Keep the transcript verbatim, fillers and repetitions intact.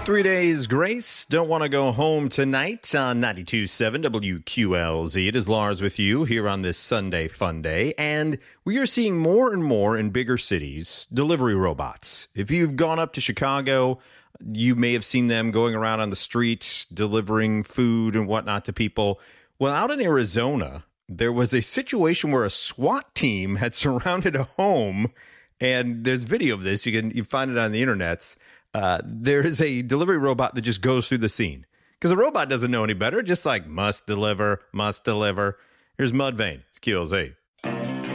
Three days grace. Don't want to go home tonight on ninety-two point seven W Q L Z. It is Lars with you here on this Sunday fun day. And we are seeing more and more in bigger cities delivery robots. If you've gone up to Chicago, you may have seen them going around on the streets delivering food and whatnot to people. Well, out in Arizona, there was a situation where a SWAT team had surrounded a home. And there's video of this. You can you find it on the internets. Uh, there is a delivery robot that just goes through the scene because the robot doesn't know any better. Just like must deliver, must deliver. Here's Mudvayne. It's Q L Z.